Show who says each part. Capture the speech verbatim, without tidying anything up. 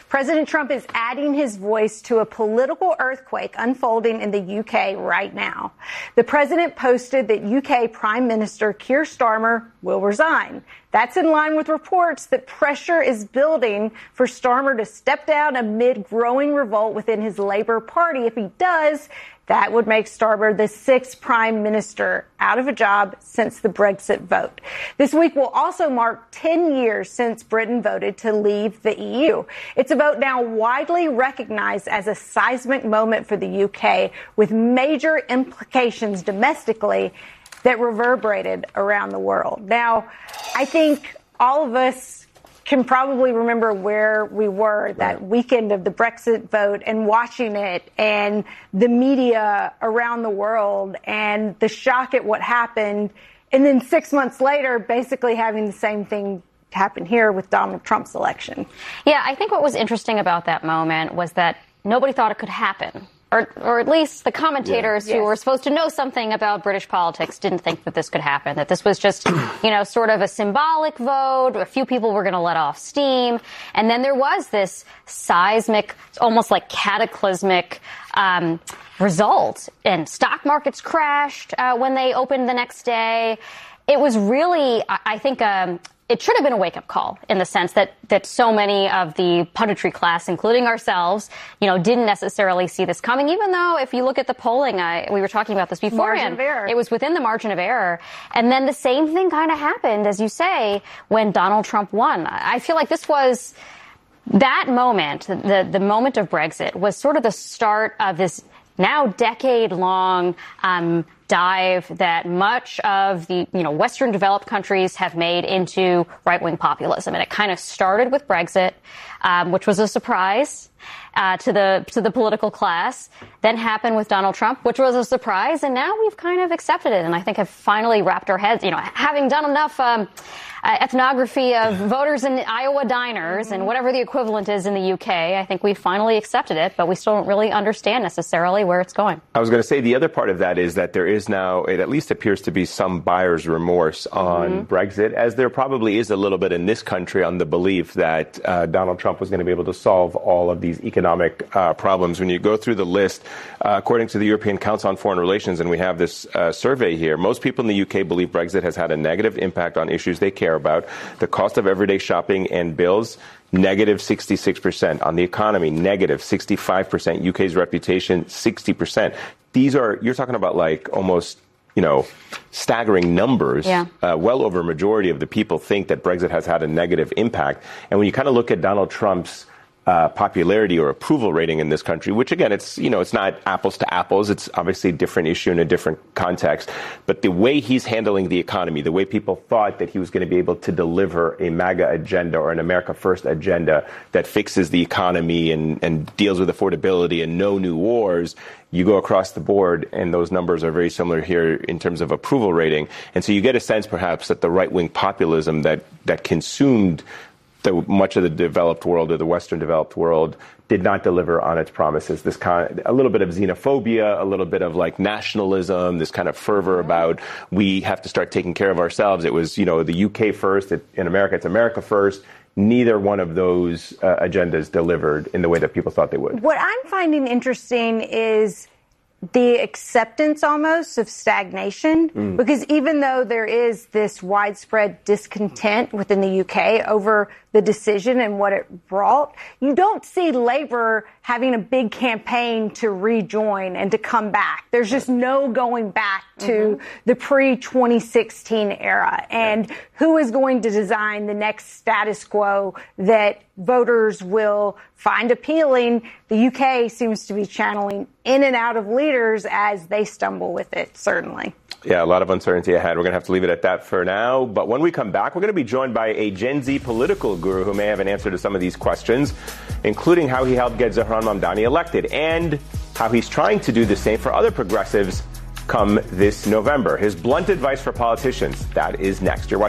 Speaker 1: President Trump is adding his voice to a political earthquake unfolding in the U K right now. The president posted that U K Prime Minister Keir Starmer will resign. That's in line with reports that pressure is building for Starmer to step down amid growing revolt within his Labour Party. If he does, that would make Starmer the sixth prime minister out of a job since the Brexit vote. This week will also mark ten years since Britain voted to leave the E U. It's a vote now widely recognized as a seismic moment for the U K, with major implications domestically that reverberated around the world. Now, I think all of us can probably remember where we were that right. weekend of the Brexit vote and watching it and the media around the world and the shock at what happened. And then six months later, basically having the same thing happen here with Donald Trump's election.
Speaker 2: Yeah, I think what was interesting about that moment was that nobody thought it could happen. Or, or at least the commentators yeah. yes. who were supposed to know something about British politics didn't think that this could happen, that this was just, you know, sort of a symbolic vote. A few people were going to let off steam. And then there was this seismic, almost like cataclysmic um, result. And stock markets crashed uh, when they opened the next day. It was really, I, I think, um, it should have been a wake-up call in the sense that, that so many of the punditry class, including ourselves, you know, didn't necessarily see this coming, even though if you look at the polling, I, we were talking about this beforehand, it was within the margin of error. And then the same thing kind of happened, as you say, when Donald Trump won. I feel like this was that moment, the, the moment of Brexit, was sort of the start of this now decade-long um dive that much of the, you know, Western developed countries have made into right-wing populism. And it kind of started with Brexit, um, which was a surprise uh, to the to the political class, then happened with Donald Trump, which was a surprise. And now we've kind of accepted it. And I think have finally wrapped our heads, you know, having done enough um, uh, ethnography of voters in Iowa diners mm-hmm. and whatever the equivalent is in the U K, I think we finally accepted it, but we still don't really understand necessarily where it's going.
Speaker 3: I was going to say the other part of that is that there is now, it at least appears to be some buyer's remorse on mm-hmm. Brexit, as there probably is a little bit in this country on the belief that uh, Donald Trump was going to be able to solve all of these economic uh, problems. When you go through the list, uh, according to the European Council on Foreign Relations, and we have this uh, survey here, most people in the U K believe Brexit has had a negative impact on issues they care about. The cost of everyday shopping and bills, negative sixty-six percent. On the economy, negative sixty-five percent. U K's reputation, sixty percent. These are, you're talking about like almost, you know, staggering numbers.
Speaker 2: Yeah.
Speaker 3: Uh, well over a majority of the people think that Brexit has had a negative impact. And when you kind of look at Donald Trump's Uh, popularity or approval rating in this country, which again, it's, you know, it's not apples to apples. It's obviously a different issue in a different context. But the way he's handling the economy, the way people thought that he was going to be able to deliver a MAGA agenda or an America First agenda that fixes the economy and, and deals with affordability and no new wars, you go across the board and those numbers are very similar here in terms of approval rating. And so you get a sense perhaps that the right-wing populism that, that consumed the, much of the developed world or the Western developed world did not deliver on its promises. This kind, a little bit of xenophobia, a little bit of like nationalism, this kind of fervor about we have to start taking care of ourselves. It was, you know, the U K first. It, in America, it's America first. Neither one of those uh, agendas delivered in the way that people thought they would.
Speaker 1: What I'm finding interesting is the acceptance almost of stagnation, mm. because even though there is this widespread discontent within the U K over the decision and what it brought, you don't see Labour having a big campaign to rejoin and to come back. There's just no going back to mm-hmm. the pre twenty sixteen era. And yeah. who is going to design the next status quo that voters will find appealing? The U K seems to be channeling in and out of leaders as they stumble with it, certainly.
Speaker 3: Yeah, a lot of uncertainty ahead. We're going to have to leave it at that for now. But when we come back, we're going to be joined by a Gen Z political guru who may have an answer to some of these questions, including how he helped get Zohran Mamdani elected and how he's trying to do the same for other progressives come this November. His blunt advice for politicians, that is next. You're watching